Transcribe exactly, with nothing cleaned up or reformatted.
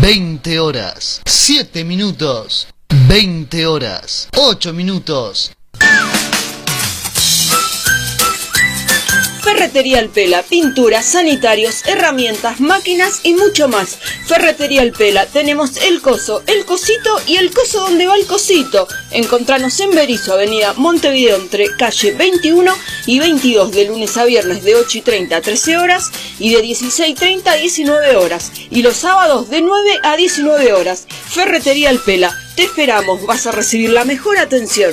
veinte horas, siete minutos, veinte horas, ocho minutos. Ferretería El Pela, pinturas, sanitarios, herramientas, máquinas y mucho más. Ferretería El Pela, tenemos el coso, el cosito y el coso donde va el cosito. Encontranos en Berisso, avenida Montevideo, entre calle veintiuno y veintidós, de lunes a viernes de ocho y treinta a trece horas y de dieciséis y treinta a diecinueve horas. Y los sábados de nueve a diecinueve horas. Ferretería El Pela, te esperamos, vas a recibir la mejor atención.